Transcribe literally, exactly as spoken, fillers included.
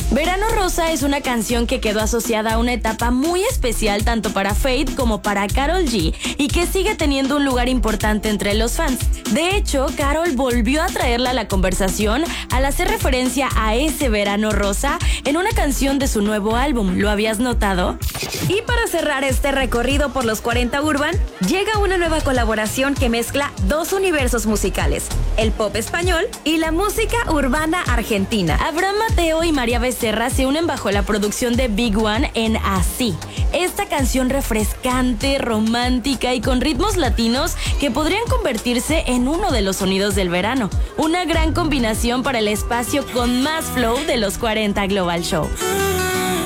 Verano Rosa es una canción que quedó asociada a una etapa muy especial tanto para Feid como para Karol G y que sigue teniendo un lugar importante entre los fans. De hecho, Karol volvió a traerla a la conversación al hacer referencia a ese Verano Rosa en una canción de su nuevo álbum. ¿Lo habías notado? Y para cerrar este recorrido por los cuarenta Urban, llega una nueva colaboración que mezcla dos universos musicales, el pop español y la música urbana argentina. Abraham Mateo y María Becerra se unen bajo la producción de Big One en Así. Esta canción refrescante, romántica y con ritmos latinos que podrían convertirse en uno de los sonidos del verano. Una gran combinación para el espacio con más flow de los cuarenta Global Show.